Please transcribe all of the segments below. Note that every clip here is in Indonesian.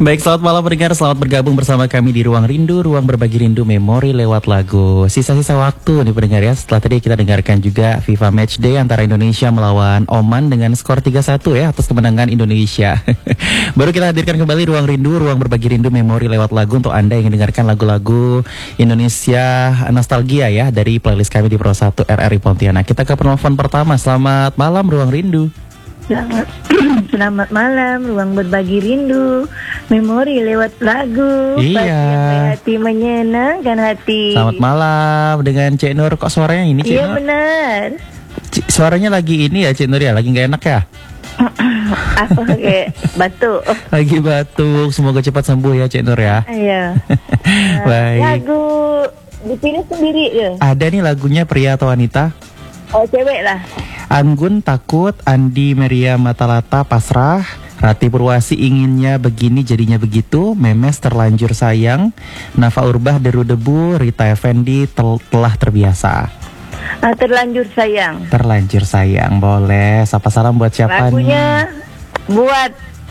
Baik, selamat malam pendengar, selamat bergabung bersama kami di Ruang Rindu, Ruang Berbagi Rindu Memori lewat lagu. Sisa-sisa waktu nih pendengar ya, setelah tadi kita dengarkan juga FIFA Matchday antara Indonesia melawan Oman dengan skor 3-1 ya, atas kemenangan Indonesia. Baru kita hadirkan kembali Ruang Rindu, Ruang Berbagi Rindu Memori lewat lagu untuk Anda yang mendengarkan lagu-lagu Indonesia nostalgia ya, dari playlist kami di Pro 1 RRI Pontianak. Kita ke penelpon pertama, selamat malam Ruang Rindu. Selamat malam, Ruang Berbagi Rindu Memori lewat lagu. Iya, hati menyenangkan hati. Selamat malam dengan Cik Nur. Kok suaranya ini Cik Iya Nur? benar. Suaranya lagi ini ya Cik Nur ya, lagi gak enak ya? Apa kayak batuk? Lagi batuk, semoga cepat sembuh ya Cik Nur ya. Iya. Baik. Lagu dipilih sendiri ke? Ada nih lagunya pria atau wanita? Oh cewek lah. Anggun takut, Andi Meria Matalata pasrah, Rati Purwasi inginnya begini jadinya begitu, Memes terlanjur sayang, Nafa Urbah deru debu, Rita Effendi telah terbiasa. Terlanjur sayang. Terlanjur sayang, boleh. Sapa salam buat siapa Lagunya nih? buat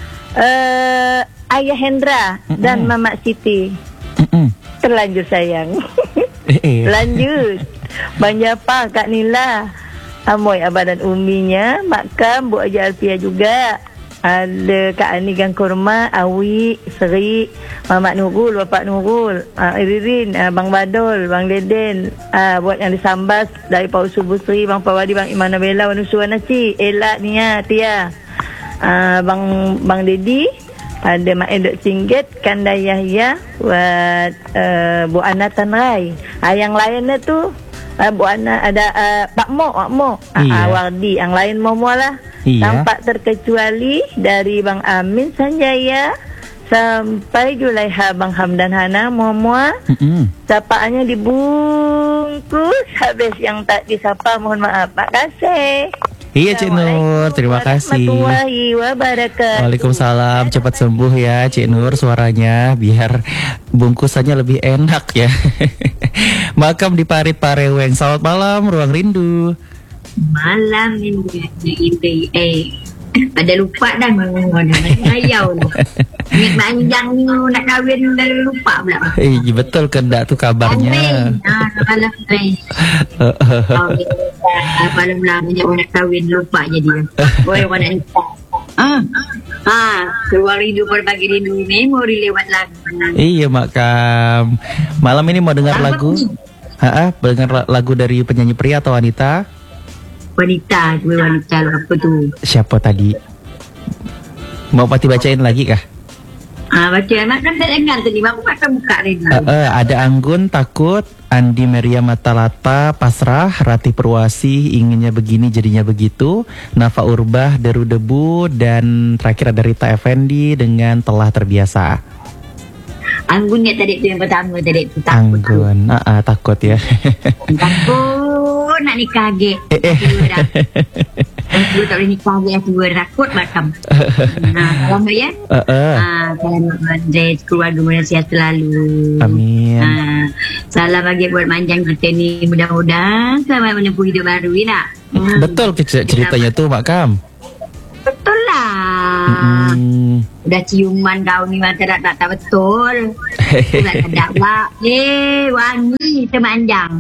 Ayah Hendra dan Mama Siti. Terlanjur sayang. Lanjut. Bang Japa, Kak Nila, Amoy, Abah dan Uminya, Makam, Bu Aja Alfia juga. Ada Kak Ani Gang Kurma, Awi, Seri, Mamat Nurul, Bapak Nurul, Iririn, Bang Badol, Bang Deden, buat yang disambas dari Pau Subuh Sri, Bang Pawadi, Bang Imana Bella, Wanusuan Naci, Ella, Nia, Tia, Bang Dedi, ada Mak Edok Singget, Kanda Yahya, buat Bu Ana Tanrai. Yang lainnya tuh Bu Ana, ada Pak Mo, Iya. Wardi, yang lain mau lah. Iya. Tanpa terkecuali dari Bang Amin Sanjaya sampai Julaiha, Bang Hamdan Hana, Momoa. Sapaannya dibungkus habis, yang tak disapa mohon maaf. Makasih. Iya Cik Nur, terima kasih. Warahmatullahi wabarakatuh. Waalaikumsalam, cepat sembuh ya Cik Nur suaranya, biar bungkusannya lebih enak ya. Makam di Parit Pareweng. Selamat malam Ruang Rindu. Malam ini pada lupa dah ngayau lah. Ingat panjang ni nak kahwin dah lupa pula. Betul kena tuh kabarnya. Malam ni. Malam banyak orang nak kahwin lupa jadi. Orang nak nikah. Ruang Rindu Berbagi Rindu Memori lewat lagu. Iya Makam. Malam ini mau dengar lagu? Dengar lagu dari penyanyi pria atau wanita? Wanita, dua wanita apa tu? Siapa tadi? Mau Pati bacain lagi kah? Baca mak kan tak dengar tadi, mak buka radio. Ada Anggun takut, Andi Meria Matalata pasrah, Rati Purwasi inginnya begini jadinya begitu, Nafa Urbah deru debu, dan terakhir ada Rita Effendi dengan telah terbiasa. Anggun ya tadi tu yang pertama tadi tu takut. Anggun, takut ya. Takut nak nikah lagi. Aku tak boleh nikah lagi, aku takut macam. Salam ya. Salam dari keluarga Malaysia selalu. Amin. Salam bagi buat manjang kita ni, mudah-mudahan selamat menempuh hidup baru ni nak. Betul ceritanya tuh Makam. Betul lah. Udah ciuman kau ni macam tak betul. Tak ada pula. Wangi temanjang.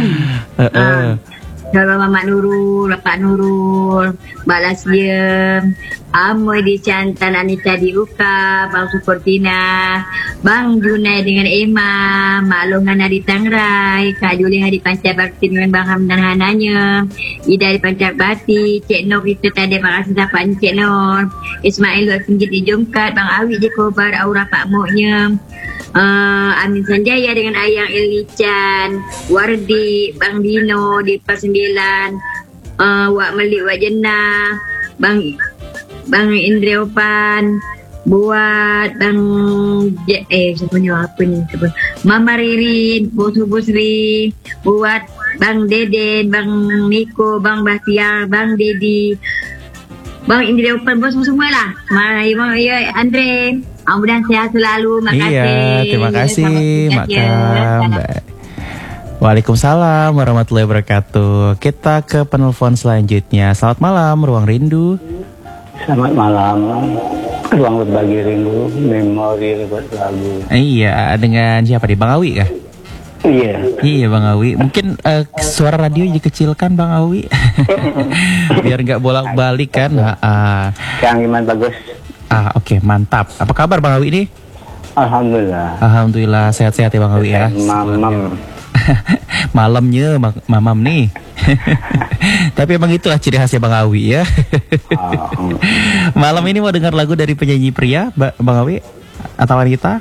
Kalau Mamat Nurul, Bapak Nurul, Balas dia, Amoy di Cantan, Anita di Uka, Bang Sukortina, Bang Junai dengan Emma, Mak Longan di Tangrai, Kak Juling di Pancabakti dengan Bang Hamdan Hananya, Ida di Pancabakti, Cik Nur kita tadi, makasih sapaan Cik Nur, Ismail luar pinggir di Jongkat, Bang Awi di Kobar, Aura Pak Moknya, Amin Sanjaya dengan Ayang Elichan, Wardi, Bang Dino di Pas 9, Wak Melik Wak Jenah, Bang Indri Opan, buat Bang siapa ni apa ni, Mama Ririn, Bosu Busri, buat Bang Deden, Bang Niko, Bang Bahtiar, Bang Dedi, Bang Indri Opan, bos semua lah. Mari Andre, mudah-mudahan sehat selalu. Makasih. Iya, terima kasih Makam. Waalaikumsalam warahmatullahi wabarakatuh. Kita ke penelpon selanjutnya. Selamat malam Ruang Rindu. Selamat malam. Ruang Berbagi Rindu, memori lewat lagu. Iya, dengan siapa nih? Bang Awi kah? Iya. Iya Bang Awi. Mungkin suara radio dikecilkan Bang Awi. Biar nggak bolak-balik kan. Kang Iman bagus. Oke, mantap. Apa kabar Bang Awi ini? Alhamdulillah. Alhamdulillah sehat-sehat ya Bang Awi ya. Mamam. Malamnya mamam nih. Tapi emang itulah ciri khasnya Bang Awi ya. Malam ini mau dengar lagu dari penyanyi pria Bang Awi atau wanita?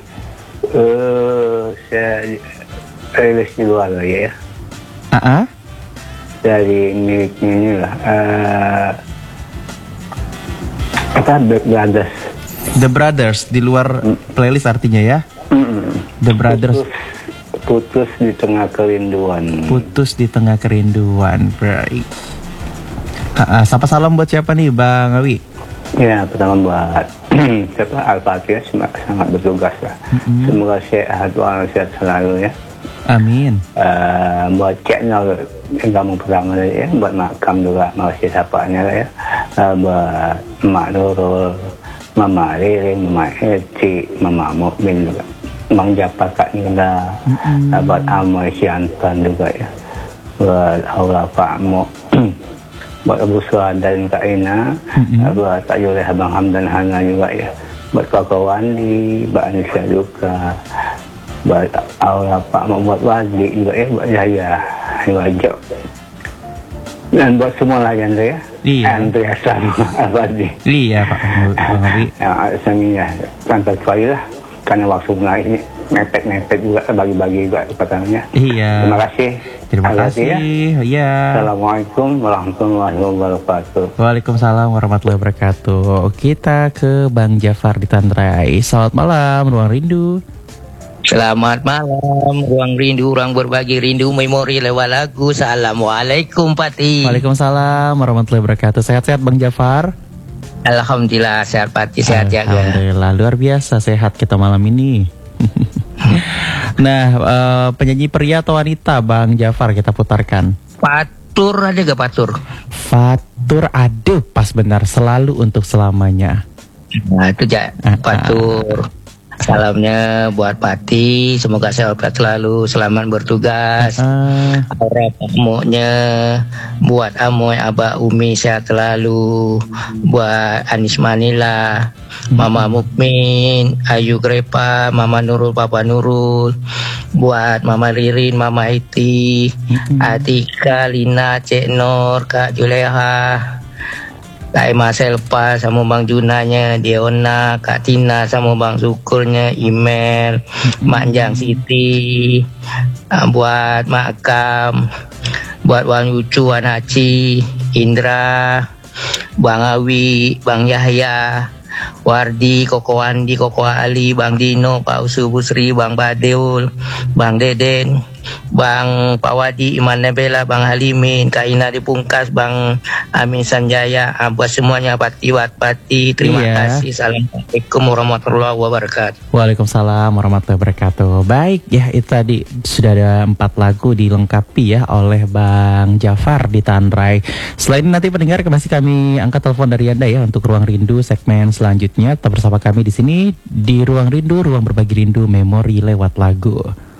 Saya rilis di luar ya. Dari miliknya ini lah. The Brothers di luar playlist artinya ya. The Brothers. Putus di tengah kerinduan. Putus di tengah kerinduan. Baik. Sapa salam buat siapa nih Bang Awi? Ya, pertama buat siapa Al-Fatihah, sangat bertugas lah. Semoga sehat walafiat selalu ya. Amin. Buat channel kamu pertama ya, buat makam juga masih sapanya ya. Buat Mak Nurul, Mama Ririn, Mama Eci, Mama Mukmin juga. Bang Japar Kak Nila, buat Amoy Siantan juga ya, buat Aula Pak Mo, buat Abu Suad dan Kak Ina, buat Kak Yuleh Abang Hamdan Hana juga ya, buat Kakak Wandi, buat Anissa juga, buat Aula Pak Mo, buat Wadi juga ya, buat Yahya Wajok, dan buat semua layan ya. Iya. Andreas sama Abadi. Iya Pak Bang Awi. Ya, saya tanpa kecuali lah. Karena waktu ini mepet-mepet juga, bagi-bagi juga katanya. Iya. Terima kasih. Terima kasih. Iya. Assalamualaikum warahmatullahi wabarakatuh. Waalaikumsalam warahmatullahi wabarakatuh. Kita ke Bang Jafar di Tandrai. Selamat malam, Ruang Rindu. Selamat malam, Ruang Rindu, Ruang Berbagi Rindu, memori lewat lagu. Assalamualaikum Pati. Waalaikumsalam warahmatullahi wabarakatuh. Sehat-sehat Bang Jafar? Alhamdulillah sehat Pati, sehat ya. Alhamdulillah, luar biasa sehat kita malam ini. Nah, penyanyi pria atau wanita Bang Jafar kita putarkan? Fatur ada gak Fatur? Fatur ada, pas benar, selalu untuk selamanya. Nah itu Fatur. Salamnya buat Pati, semoga sehat selalu, selamat bertugas. Aura pakmuknya buat Amoy, Abah Umi sehat selalu, buat Anis Manila, Mama Mukmin, Ayu Grepa, Mama Nurul, Papa Nurul, buat Mama Ririn, Mama Iti, Atika, Lina, Cek Nur, Kak Juleha, Kak Emma Selpa sama Bang Junanya, Diona, Kak Tina sama Bang Syukurnya, Email, Mak Jang Siti, buat Mak Kam, buat Bang Yucu, Wan Haci, Indra, Bang Awi, Bang Yahya, Wardi, Koko Wandi, Koko Ali, Bang Dino, Pak Usu Busri, Bang Badeul, Bang Deden, Bang Pak Wadi, Iman Nebela, Bang Halimin, Kak Ina di Pungkas, Bang Amin Sanjaya, buat semuanya Pati, terima kasih. Assalamualaikum warahmatullahi wabarakatuh. Waalaikumsalam warahmatullahi wabarakatuh. Baik ya, itu tadi sudah ada 4 lagu dilengkapi ya oleh Bang Jafar di Tandrai. Selain nanti pendengar, masih kami angkat telepon dari Anda ya untuk Ruang Rindu segmen selanjutnya. Tetap bersama kami di sini di Ruang Rindu, Ruang Berbagi Rindu, memori lewat lagu.